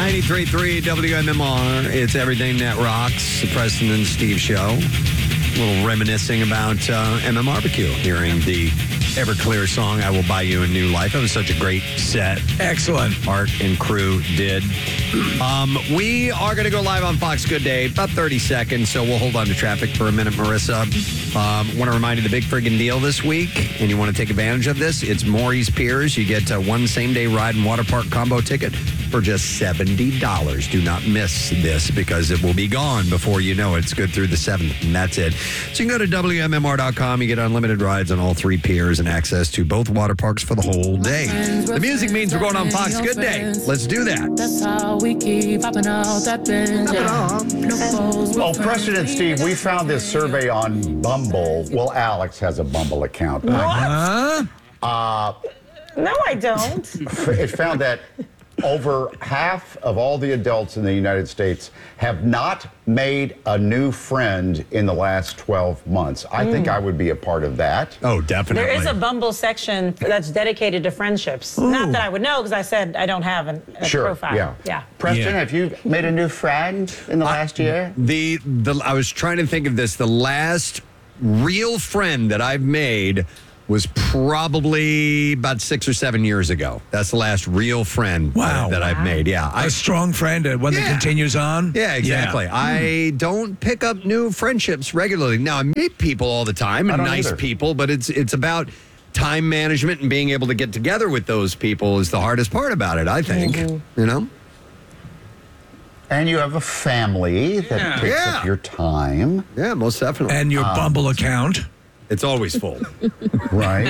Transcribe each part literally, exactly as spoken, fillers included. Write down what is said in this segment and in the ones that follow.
ninety-three point three W M M R. It's Everything That Rocks, the Preston and Steve Show. A little reminiscing about uh, M M Barbecue, hearing the Everclear song, I Will Buy You a New Life. It was such a great set. Excellent. Art and crew did. Um, we are going to go live on Fox Good Day, about thirty seconds, so we'll hold on to traffic for a minute, Marissa. Um, want to remind you the big friggin' deal this week, and you want to take advantage of this, it's Maury's Piers. You get uh, one same-day ride and water park combo ticket for just seventy dollars. Do not miss this because it will be gone before you know it. It's good through the seventh, and that's it. So you can go to W M M R dot com. You get unlimited rides on all three piers and access to both water parks for the whole day. The music means we're going on Fox Good Day. Let's do that. That's how we keep popping out that binge. Well, Preston and Steve, we found this survey on Bumble. Well, Alex has a Bumble account. What? Uh, uh, no, I don't. It found that over half of all the adults in the United States have not made a new friend in the last twelve months. I mm. think I would be a part of that. Oh, definitely. There is a Bumble section that's dedicated to friendships. Ooh. Not that I would know, because I said I don't have an, a sure, profile. Yeah. yeah. Preston, yeah. have you made a new friend in the last I, year? The, the I was trying to think of this. The last real friend that I've made was probably about six or seven years ago. That's the last real friend wow. that, that wow. I've made. Yeah, a I, strong friend, uh, one yeah. that continues on. Yeah, exactly. Yeah. I don't pick up new friendships regularly. Now I meet people all the time and nice either. people, but it's it's about time management and being able to get together with those people is the hardest part about it. I think. Mm-hmm. You know. And you have a family that yeah. takes yeah. up your time. Yeah, most definitely. And your um, Bumble account. It's always full. Right.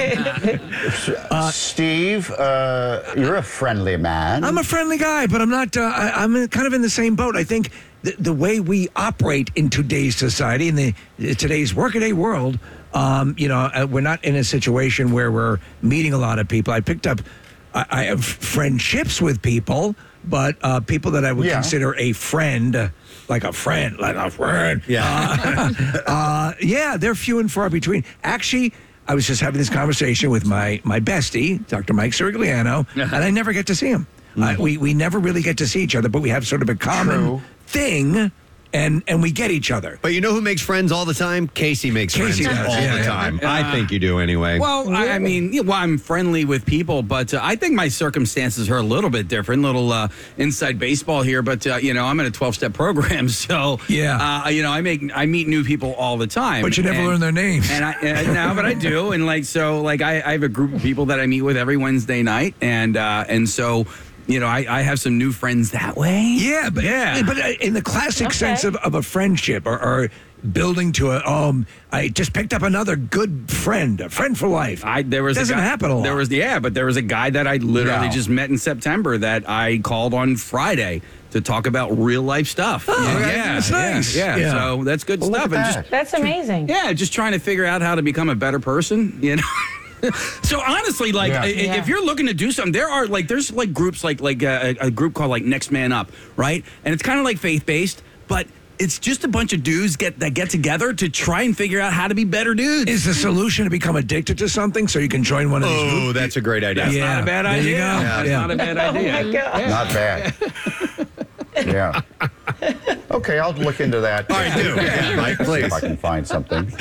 uh, Steve, uh, you're a friendly man. I'm a friendly guy, but I'm not, uh, I, I'm kind of in the same boat. I think the, the way we operate in today's society, in the today's workaday world, um, you know, uh, we're not in a situation where we're meeting a lot of people. I picked up, I, I have friendships with people, but uh, people that I would yeah. consider a friend, like a friend, like a friend. Yeah. Uh, uh, yeah, they're few and far between. Actually, I was just having this conversation with my, my bestie, Doctor Mike Sirigliano, and I never get to see him. Mm-hmm. Uh, we, we never really get to see each other, but we have sort of a common True. thing. And and we get each other. But you know who makes friends all the time? Casey makes Casey friends does, all yeah, the yeah. time. Uh, I think you do anyway. Well, I, I mean, you know, well, I'm friendly with people, but uh, I think my circumstances are a little bit different. Little uh, inside baseball here, but uh, you know, I'm in a twelve-step program, so yeah, uh, you know, I make I meet new people all the time. But you never and, learn their names. And I uh, no, but I do, and like so, like I, I have a group of people that I meet with every Wednesday night, and uh, and so. You know, I, I have some new friends that way. Yeah, but yeah. but in the classic okay. sense of, of a friendship or, or building to a, um, I just picked up another good friend, a friend for life. I there was doesn't a guy, happen a lot. There was yeah, but there was a guy that I literally no. just met in September that I called on Friday to talk about real life stuff. Oh, yeah, okay. yeah, That's nice. Yeah, yeah. Yeah. So that's good well, stuff. That. And just that's amazing. Yeah, just trying to figure out how to become a better person. You know. So honestly, like yeah. I- Yeah. if you're looking to do something, there are like there's like groups like like a, a group called like Next Man Up, right? And it's kind of like faith based, but it's just a bunch of dudes get that get together to try and figure out how to be better dudes. Is the solution to become addicted to something so you can join one of these Oh, groups? that's a great idea. That's yeah. not a bad There idea. you go. That's Yeah. not a bad idea. Oh my God. Not bad. Yeah. Okay, I'll look into that. All right, do. Yeah, Mike, See please. if I can find something.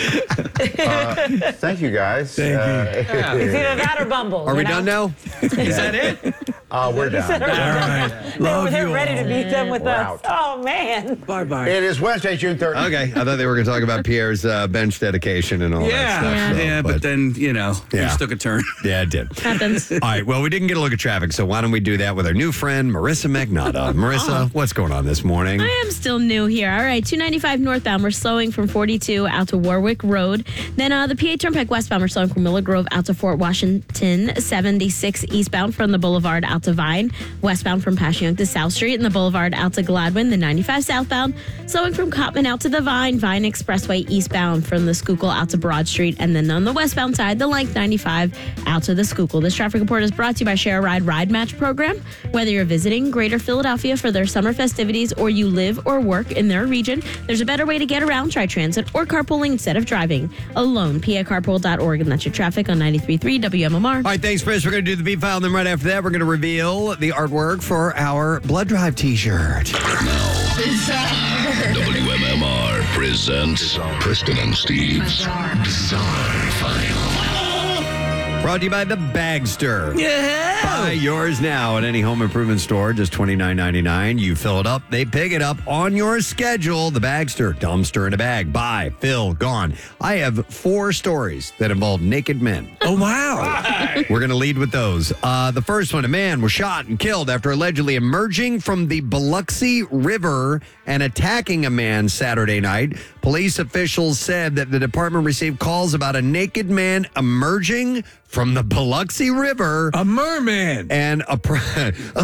Uh, thank you, guys. Thank you. Uh, It's either that or Bumble. Are you we know? done now? Is that it? uh, we're done. All right. They're, Love they're you ready all. to be done with We're us. out. Oh, man. Bye-bye. It is Wednesday, June thirtieth. Okay, I thought they were going to talk about Pierre's uh, bench dedication and all Yeah, that stuff. yeah, so, yeah but, then you know, Yeah. we just took a turn. Yeah, it did. Happens. All right, well, we didn't get a look at traffic, so why don't we do that with our new friend, Marissa Magnotta. Marissa, what's going on this morning? I am still new here. All right, two ninety-five northbound, we're slowing from forty-two out to Warwick Road. Then uh, the P A Turnpike westbound, we're slowing from Willow Grove out to Fort Washington. seventy-six eastbound from the Boulevard out to Vine. Westbound from Passyunk to South Street, and the Boulevard out to Gladwin. The ninety-five southbound, slowing from Cotman out to the Vine. Vine Expressway eastbound from the Schuylkill out to Broad Street. And then on the westbound side, the Length ninety-five out to the Schuylkill. This traffic report is brought to you by Share a Ride Ride Match program. Whether you're visiting Greater Philadelphia for their summer festivities or you live or work in their region, there's a better way to get around. Try transit or carpooling instead of driving alone. P A carpool dot org, and that's your traffic on ninety-three point three W M M R. All right, thanks, Chris. We're going to do the beat file, and then right after that, we're going to reveal reveal the artwork for our blood drive t-shirt. W M M R presents Preston and Steve's Bizarre File. Brought to you by The Bagster. Yeah. Buy yours now at any home improvement store, just twenty-nine ninety-nine. You fill it up, they pick it up on your schedule. The Bagster, dumpster in a bag. Buy, fill, gone. I have four stories that involve naked men. Oh, wow. We're going to lead with those. Uh, the first one, a man was shot and killed after allegedly emerging from the Biloxi River and attacking a man Saturday night. Police officials said that the department received calls about a naked man emerging from the Biloxi River. A merman. And a, a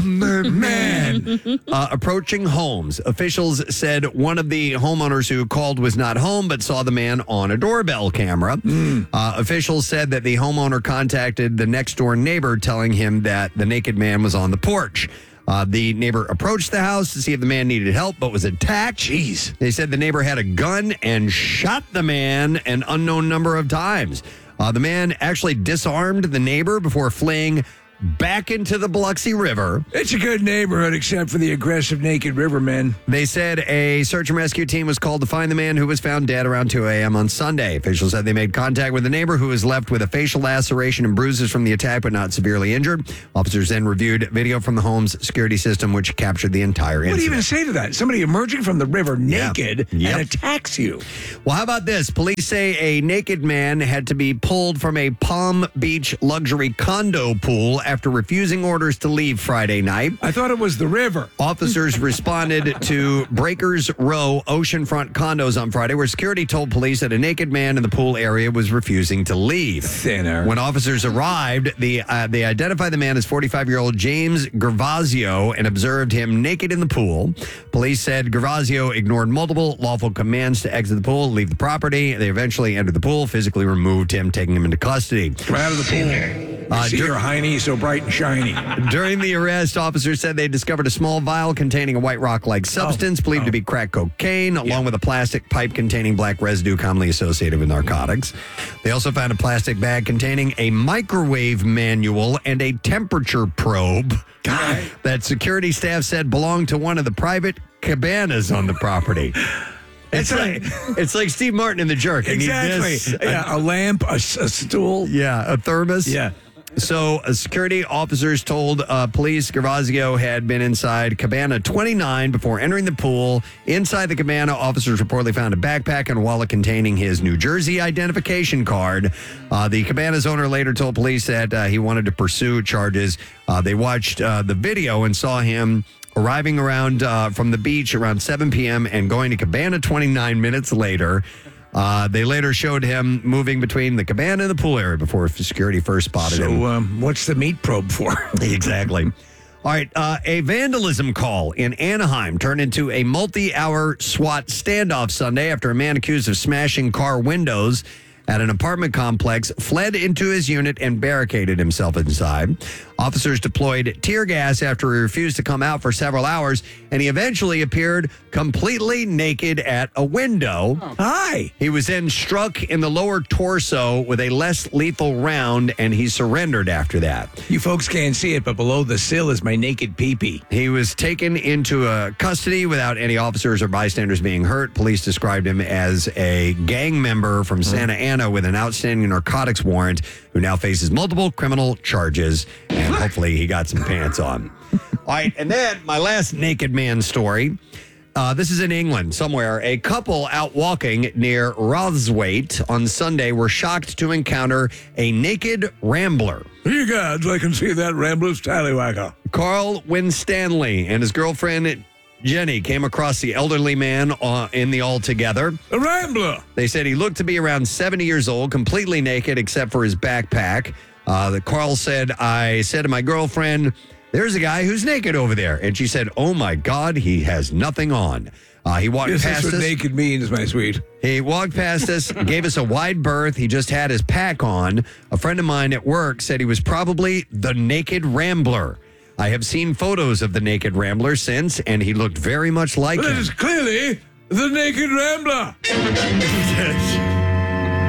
merman uh, approaching homes. Officials said one of the homeowners who called was not home, but saw the man on a doorbell camera. Mm. Uh, officials said that the homeowner contacted the next door neighbor, telling him that the naked man was on the porch. Uh, the neighbor approached the house to see if the man needed help, but was attacked. Jeez. They said the neighbor had a gun and shot the man an unknown number of times. Uh, the man actually disarmed the neighbor before fleeing back into the Biloxi River. It's a good neighborhood, except for the aggressive naked rivermen. They said a search and rescue team was called to find the man, who was found dead around two a.m. on Sunday. Officials said they made contact with the neighbor, who was left with a facial laceration and bruises from the attack, but not severely injured. Officers then reviewed video from the home's security system, which captured the entire incident. What do you even say to that? Somebody emerging from the river Yeah. naked Yep. and attacks you. Well, how about this? Police say a naked man had to be pulled from a Palm Beach luxury condo pool after refusing orders to leave Friday night. I thought it was the river. Officers responded to Breakers Row oceanfront condos on Friday, where security told police that a naked man in the pool area was refusing to leave. Thinner. When officers arrived, the uh, they identified the man as forty-five-year-old James Gervasio and observed him naked in the pool. Police said Gervasio ignored multiple lawful commands to exit the pool, leave the property. They eventually entered the pool, physically removed him, taking him into custody. Come out of the pool. Uh, See dur- your hiney so bright and shiny. During the arrest, officers said they discovered a small vial containing a white rock-like substance believed oh. to be crack cocaine, along with a plastic pipe containing black residue commonly associated with narcotics. They also found a plastic bag containing a microwave manual and a temperature probe God. that security staff said belonged to one of the private cabanas on the property. It's like it's like Steve Martin in The Jerk. I need Exactly. this. Yeah, a lamp, a, s- a stool. Yeah, a thermos. Yeah. So, uh, security officers told uh, police Gervasio had been inside Cabana twenty-nine before entering the pool. Inside the cabana, officers reportedly found a backpack and a wallet containing his New Jersey identification card. Uh, the cabana's owner later told police that uh, he wanted to pursue charges. Uh, they watched uh, the video and saw him arriving around uh, from the beach around seven p.m. and going to Cabana twenty-nine minutes later. Uh, they later showed him moving between the cabana and the pool area before security first spotted him. So, um, what's the meat probe for? Exactly. All right. Uh, a vandalism call in Anaheim turned into a multi-hour SWAT standoff Sunday after a man accused of smashing car windows at an apartment complex fled into his unit and barricaded himself inside. Officers deployed tear gas after he refused to come out for several hours, and he eventually appeared completely naked at a window. Hi. He was then struck in the lower torso with a less lethal round, and he surrendered after that. You folks can't see it, but below the sill is my naked pee-pee. He was taken into uh, custody without any officers or bystanders being hurt. Police described him as a gang member from Santa Ana with an outstanding narcotics warrant who now faces multiple criminal charges, and hopefully he got some pants on. All right, and then my last naked man story. Uh, this is in England somewhere. A couple out walking near Rothwaite on Sunday were shocked to encounter a naked rambler. You guys, I can see that rambler's tallywhacker. Carl Winstanley and his girlfriend Jenny came across the elderly man uh, in the all together. A rambler. They said he looked to be around seventy years old, completely naked except for his backpack. Uh, the Carl said, I said to my girlfriend, there's a guy who's naked over there. And she said, oh my God, he has nothing on. Uh, he walked Yes, past that's what us. naked means, my sweet. He walked past us, gave us a wide berth. He just had his pack on. A friend of mine at work said he was probably the naked rambler. I have seen photos of the naked rambler since, and he looked very much like Well, it him. is clearly the naked rambler.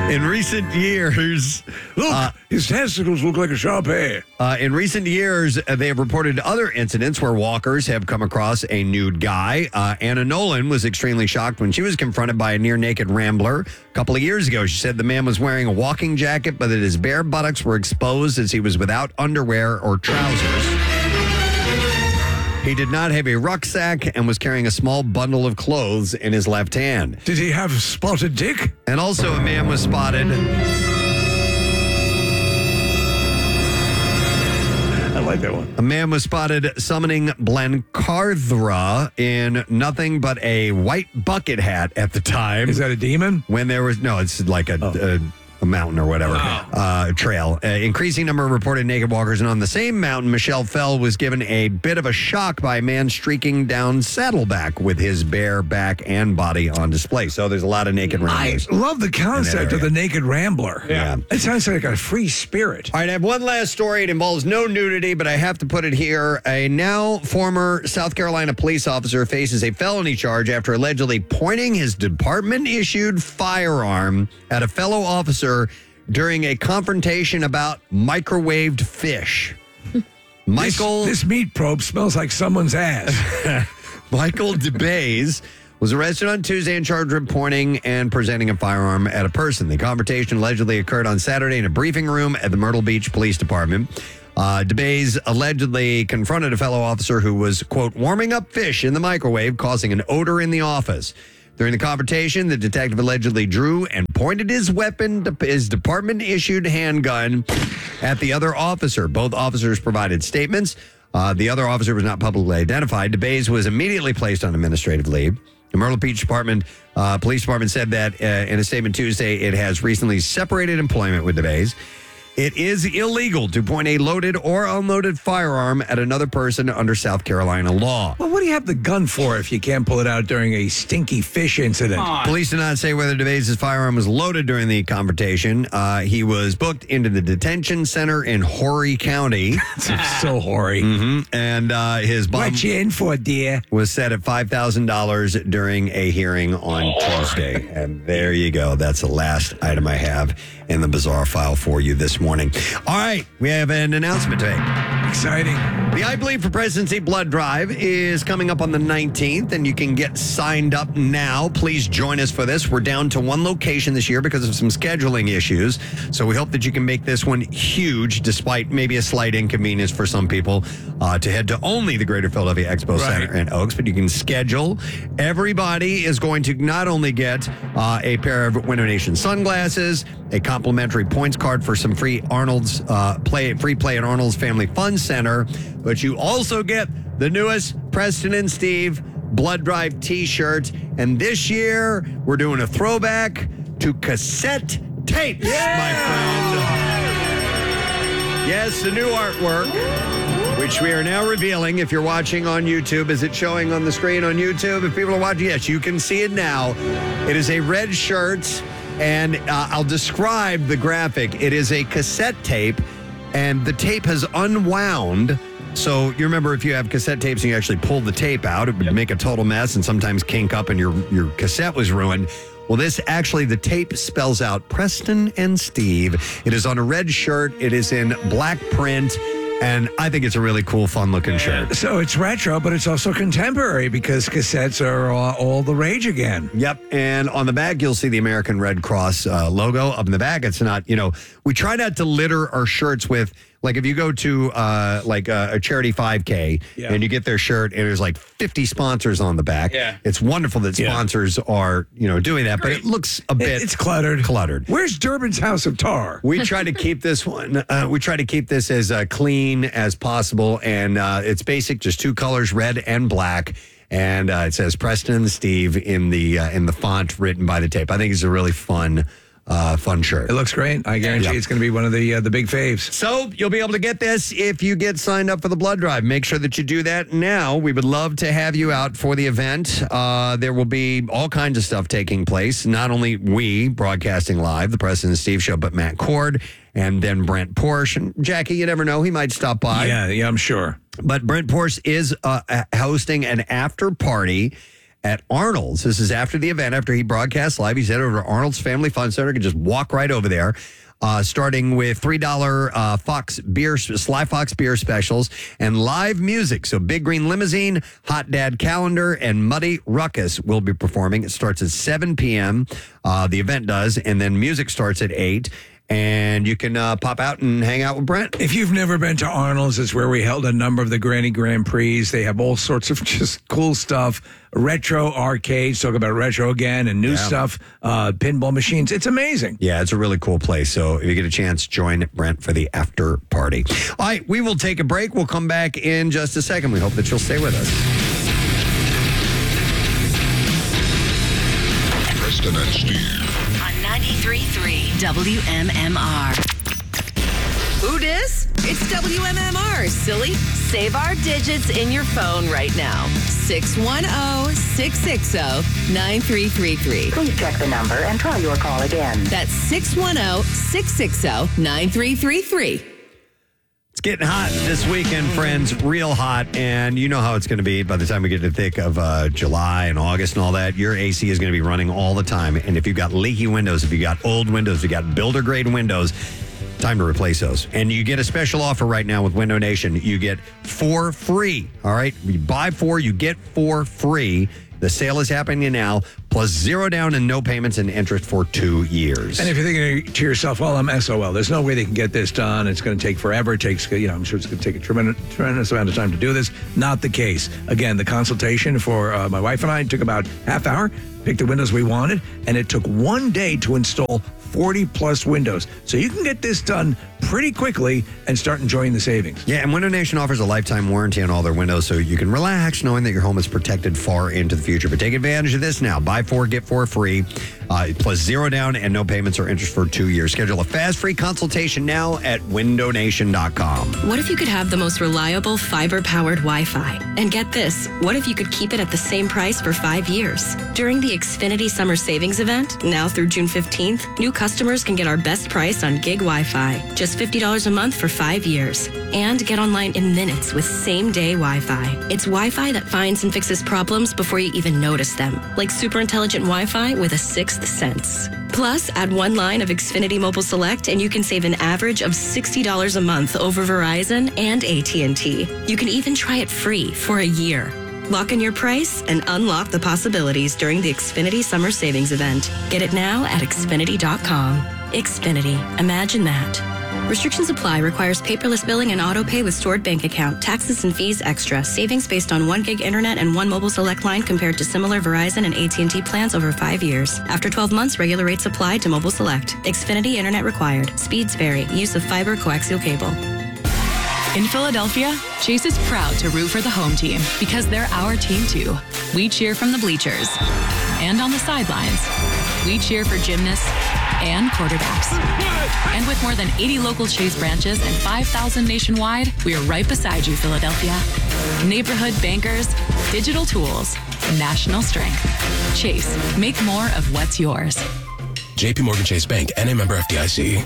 In recent years, Look, uh, his testicles look like a Shar-Pei. uh, in recent years, uh, they have reported other incidents where walkers have come across a nude guy. Uh, Anna Nolan was extremely shocked when she was confronted by a near-naked rambler a couple of years ago. She said the man was wearing a walking jacket, but that his bare buttocks were exposed as he was without underwear or trousers. He did not have a rucksack and was carrying a small bundle of clothes in his left hand. Did he have spotted dick? And also a man was spotted. I like that one. A man was spotted summoning Blancarthra in nothing but a white bucket hat at the time. Is that a demon? When there was, no, it's like a, a, a mountain or whatever, uh, trail. Uh, increasing number of reported naked walkers. And on the same mountain, Michelle Fell was given a bit of a shock by a man streaking down Saddleback with his bare back and body on display. So there's a lot of naked I ramblers. love the concept of area. the naked rambler. Yeah. It sounds like a free spirit. All right, I have one last story. It involves no nudity, but I have to put it here. A now former South Carolina police officer faces a felony charge after allegedly pointing his department-issued firearm at a fellow officer during a confrontation about microwaved fish. Michael This, this meat probe smells like someone's ass. Michael DeBays was arrested on Tuesday and charged with pointing and presenting a firearm at a person. The confrontation allegedly occurred on Saturday in a briefing room at the Myrtle Beach Police Department. Uh, DeBays allegedly confronted a fellow officer who was, quote, warming up fish in the microwave, causing an odor in the office. During the confrontation, the detective allegedly drew and pointed his weapon, his department-issued handgun, at the other officer. Both officers provided statements. Uh, the other officer was not publicly identified. DeBays was immediately placed on administrative leave. The Myrtle Beach Department, uh, Police Department said that uh, in a statement Tuesday, it has recently separated employment with DeBays. It is illegal to point a loaded or unloaded firearm at another person under South Carolina law. Well, what do you have the gun for if you can't pull it out during a stinky fish incident? Police did not say whether DeBays' firearm was loaded during the confrontation. Uh, he was booked into the detention center in Horry County. It's so hoary. hmm And uh, his bond What you in for, dear? was set at five thousand dollars during a hearing on Tuesday. And there you go. That's the last item I have in the bizarre file for you this morning. All right, we have an announcement to make. Exciting. The I Bleed for Presidency blood drive is coming up on the nineteenth, and you can get signed up now. Please join us for this. We're down to one location this year because of some scheduling issues. So we hope that you can make this one huge, despite maybe a slight inconvenience for some people uh, to head to only the Greater Philadelphia Expo Right. Center in Oaks. But you can schedule. Everybody is going to not only get uh, a pair of Winter Nation sunglasses, a complimentary points card for some free Arnold's uh, play, free play at Arnold's Family Fun Center, but you also get the newest Preston and Steve Blood Drive T-shirt. And this year, we're doing a throwback to cassette tapes, my friend. Yes, the new artwork, which we are now revealing. If you're watching on YouTube, is it showing on the screen on YouTube? If people are watching, yes, you can see it now. It is a red shirt. And uh, I'll describe the graphic. It is a cassette tape, and the tape has unwound. So you remember if you have cassette tapes and you actually pull the tape out, it would make a total mess and sometimes kink up and your, your cassette was ruined. Well, this actually, the tape spells out Preston and Steve. It is on a red shirt. It is in black print. And I think it's a really cool, fun-looking shirt. So it's retro, but it's also contemporary because cassettes are uh, all the rage again. Yep. And on the back, you'll see the American Red Cross uh, logo. Up in the back, it's not, you know, we try not to litter our shirts with, like, if you go to, uh, like, uh, a charity five K Yeah. and you get their shirt and there's, like, fifty sponsors on the back. Yeah. It's wonderful that Yeah. sponsors are, you know, doing that, but it looks a bit It's cluttered. cluttered. Where's Durbin's House of Tar? We try to keep this one, uh, we try to keep this as uh, clean as possible. And uh, it's basic, just two colors, red and black. And uh, it says Preston and Steve in the uh, in the font written by the tape. I think it's a really fun, uh, fun shirt. It looks great. I guarantee Yeah. it's going to be one of the uh, the big faves. So you'll be able to get this if you get signed up for the blood drive. Make sure that you do that now. We would love to have you out for the event. Uh, there will be all kinds of stuff taking place. Not only we broadcasting live, the Preston and Steve show, but Matt Cord and then Brent Porsche. And Jackie, you never know. He might stop by. Yeah, yeah, I'm sure. But Brent Porsche is uh, hosting an after party at Arnold's. This is after the event, after he broadcast live. He's headed over to Arnold's Family Fun Center. You can just walk right over there. Uh, starting with three dollars uh, Fox beer, Sly Fox beer specials and live music. So Big Green Limousine, Hot Dad Calendar, and Muddy Ruckus will be performing. It starts at seven p.m. Uh, the event does, and then music starts at eight. And you can uh, pop out and hang out with Brent. If you've never been to Arnold's, it's where we held a number of the Granny Grand Prix. They have all sorts of just cool stuff. Retro arcades, talk about retro again, and new Yeah. stuff, uh, pinball machines. It's amazing. Yeah, it's a really cool place. So if you get a chance, join Brent for the after party. All right, we will take a break. We'll come back in just a second. We hope that you'll stay with us. Preston and Steve. On ninety-three point three W M M R. Who dis? It's W M M R, silly. Save our digits in your phone right now. six one zero, six six zero, nine three three three. Please check the number and try your call again. That's six one zero, six six zero, nine three three three. It's getting hot this weekend, friends, real hot. And you know how it's going to be by the time we get to the thick of uh, July and August and all that. Your A C is going to be running all the time. And if you've got leaky windows, if you've got old windows, if you've got builder grade windows, time to replace those. And you get a special offer right now with Window Nation. You get four free. All right. You buy four, you get four free. The sale is happening now, plus zero down and no payments and interest for two years. And if you're thinking to yourself, well, I'm S O L. There's no way they can get this done. It's going to take forever. It takes, you know, I'm sure it's going to take a tremendous, tremendous amount of time to do this. Not the case. Again, the consultation for uh, my wife and I took about half hour, picked the windows we wanted, and it took one day to install forty plus windows. So you can get this done pretty quickly and start enjoying the savings. Yeah, and Window Nation offers a lifetime warranty on all their windows, so you can relax knowing that your home is protected far into the future. But take advantage of this now. Buy four, get four free, uh, plus zero down and no payments or interest for two years. Schedule a fast free consultation now at window nation dot com. What if you could have the most reliable fiber-powered Wi-Fi? And get this, what if you could keep it at the same price for five years? During the Xfinity Summer Savings Event, now through June fifteenth, new customers can get our best price on gig Wi-Fi, just fifty dollars a month for five years. And get online in minutes with same-day Wi-Fi. It's Wi-Fi that finds and fixes problems before you even notice them, like super intelligent Wi-Fi with a sixth sense. Plus, add one line of Xfinity Mobile Select and you can save an average of sixty dollars a month over Verizon and A T and T. You can even try it free for a year. Lock in your price and unlock the possibilities during the Xfinity Summer Savings Event. Get it now at Xfinity dot com. Xfinity. Imagine that. Restrictions apply. Requires paperless billing and auto pay with stored bank account. Taxes and fees extra. Savings based on one gig internet and one mobile select line compared to similar Verizon and A T and T plans over five years. After twelve months, regular rates apply to mobile select. Xfinity internet required. Speeds vary. Use of fiber coaxial cable. In Philadelphia, Chase is proud to root for the home team because they're our team too. We cheer from the bleachers and on the sidelines. We cheer for gymnasts and quarterbacks. And with more than eighty local Chase branches and five thousand nationwide, we are right beside you, Philadelphia. Neighborhood bankers, digital tools, national strength. Chase, make more of what's yours. J P Morgan Chase Bank, N A member F D I C.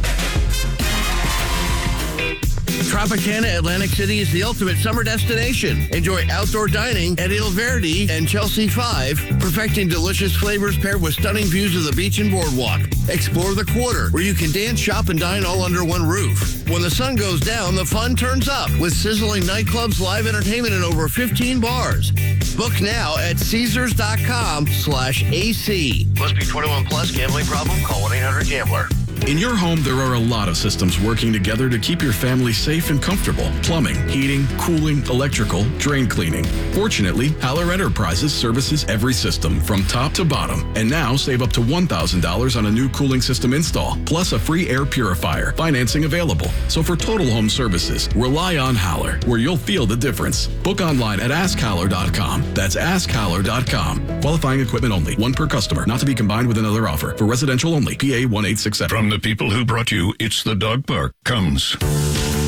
Tropicana Atlantic City is the ultimate summer destination. Enjoy outdoor dining at Il Verde and Chelsea five, perfecting delicious flavors paired with stunning views of the beach and boardwalk. Explore the Quarter, where you can dance, shop, and dine all under one roof. When the sun goes down, the fun turns up with sizzling nightclubs, live entertainment, and over fifteen bars. Book now at Caesars.com slash AC. Must be twenty-one plus. Gambling problem? Call one eight hundred gambler. In your home, there are a lot of systems working together to keep your family safe and comfortable. Plumbing, heating, cooling, electrical, drain cleaning. Fortunately, Haller Enterprises services every system from top to bottom. And now save up to one thousand dollars on a new cooling system install, plus a free air purifier. Financing available. So for total home services, rely on Haller, where you'll feel the difference. Book online at ask haller dot com. That's ask haller dot com. Qualifying equipment only. One per customer. Not to be combined with another offer. For residential only. P A one eight six seven. From the people who brought you It's the Dog Park comes